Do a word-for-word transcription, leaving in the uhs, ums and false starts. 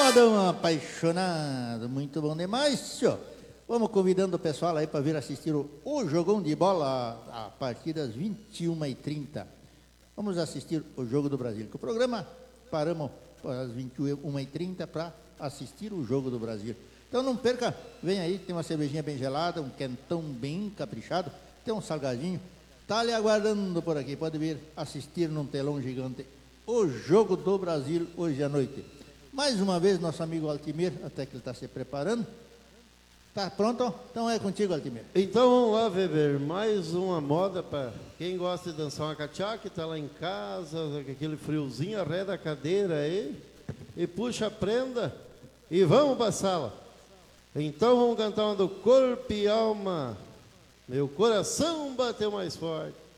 Moçadão apaixonado, muito bom demais, senhor. Vamos convidando o pessoal aí para vir assistir o, o Jogão de Bola a partir das vinte e uma e trinta. Vamos assistir o Jogo do Brasil. Que o programa paramos às vinte e uma e trinta para assistir o Jogo do Brasil. Então não perca, vem aí, tem uma cervejinha bem gelada, um quentão bem caprichado, tem um salgadinho. Tá lhe aguardando por aqui, pode vir assistir num telão gigante o Jogo do Brasil hoje à noite. Mais uma vez, nosso amigo Altimir, até que ele está se preparando. Tá pronto? Então é contigo, Altimir. Então vamos lá, Weber, mais uma moda para quem gosta de dançar uma cachaca, está lá em casa, com aquele friozinho, arreda a cadeira aí e puxa a prenda e vamos para a sala. Então vamos cantar uma do Corpo e Alma. Meu coração bateu mais forte.